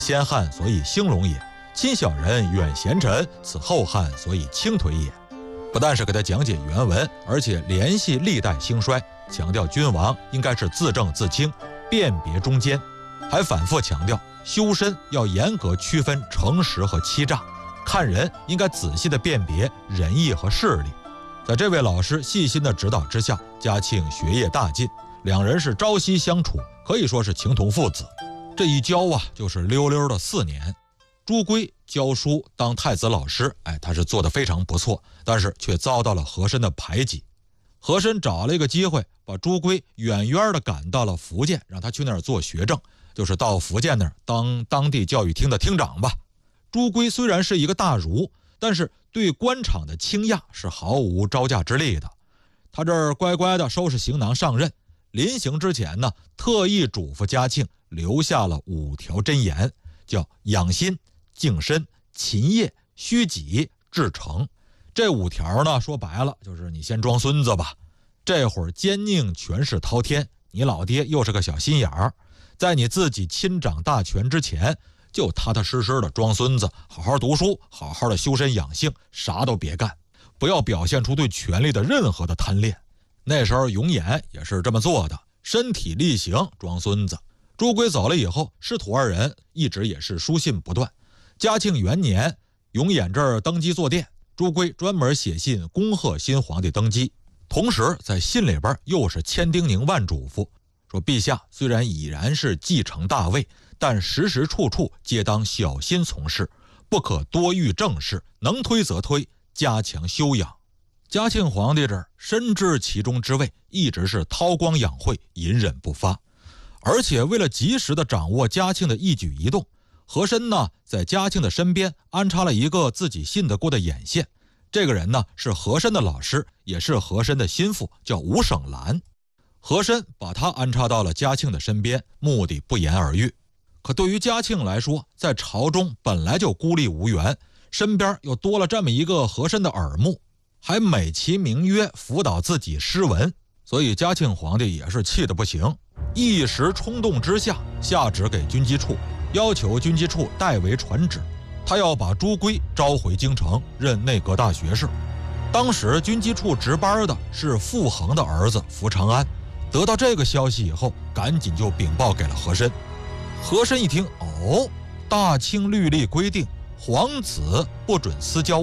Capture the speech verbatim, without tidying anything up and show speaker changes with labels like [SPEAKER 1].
[SPEAKER 1] 先汉所以兴隆也，亲小人远贤臣，此后汉所以倾颓也。不但是给他讲解原文，而且联系历代兴衰，强调君王应该是自正自清，辨别中间，还反复强调修身要严格区分诚实和欺诈，看人应该仔细的辨别仁义和势力。在这位老师细心的指导之下，嘉庆学业大进，两人是朝夕相处，可以说是情同父子。这一教啊，就是溜溜的四年。朱圭教书当太子老师，哎，他是做得非常不错，但是却遭到了和珅的排挤。和珅找了一个机会，把朱圭远远的赶到了福建，让他去那儿做学政，就是到福建那儿当当地教育厅的厅长吧。朱圭虽然是一个大儒，但是对官场的倾轧是毫无招架之力的。他这儿乖乖的收拾行囊上任，临行之前呢，特意嘱咐嘉庆留下了五条箴言，叫养心、静身、勤业、虚己、至诚。这五条呢，说白了就是你先装孙子吧。这会儿奸佞权势滔天，你老爹又是个小心眼儿，在你自己亲掌大权之前，就踏踏实实的装孙子，好好读书，好好的修身养性，啥都别干，不要表现出对权力的任何的贪恋。那时候永琰也是这么做的，身体力行装孙子。朱圭走了以后，师徒二人一直也是书信不断。嘉庆元年，永琰这儿登基坐殿，朱圭专门写信恭贺新皇帝登基，同时在信里边又是千叮咛万嘱咐，说陛下虽然已然是继承大位，但时时处处皆当小心从事，不可多欲政事，能推则推，加强修养。嘉庆皇帝这儿深知其中之味，一直是韬光养晦，隐忍不发。而且为了及时的掌握嘉庆的一举一动，和珅呢在嘉庆的身边安插了一个自己信得过的眼线。这个人呢是和珅的老师，也是和珅的心腹，叫吴省兰。和珅把他安插到了嘉庆的身边，目的不言而喻。可对于嘉庆来说，在朝中本来就孤立无援，身边又多了这么一个和珅的耳目，还美其名曰辅导自己诗文，所以嘉庆皇帝也是气得不行，一时冲动之下下旨给军机处，要求军机处代为传旨，他要把朱圭召回京城任内阁大学士。当时军机处值班的是傅恒的儿子傅长安，得到这个消息以后，赶紧就禀报给了和珅。和珅一听，哦，大清律例规定皇子不准私交